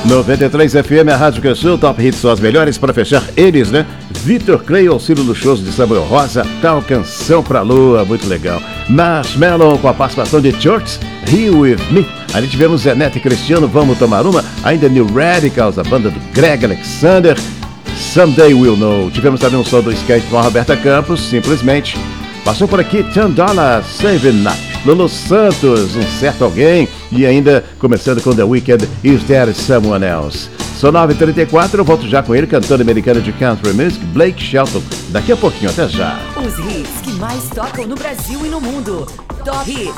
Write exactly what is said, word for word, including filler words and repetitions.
noventa e três F M, a Rádio Canção, Top Hits são as melhores para fechar eles, né? Vitor Clay, auxílio luxuoso de Samuel Rosa, Tal Canção pra Lua, muito legal. Marshmallow com a participação de Church, Here With Me. Ali tivemos Zenete Cristiano, Vamos Tomar Uma, ainda New Radicals, a banda do Greg Alexander, Someday We'll Know. Tivemos também um som do skate com a Roberta Campos, Simplesmente. Passou por aqui ten dollars, Saving Night. Lulu Santos, Um Certo Alguém. E ainda começando com The Weeknd, Is There Someone Else? São nove e trinta e quatro, eu volto já com ele, cantor americano de country music, Blake Shelton. Daqui a pouquinho, até já. Os hits que mais tocam no Brasil e no mundo. Top Hits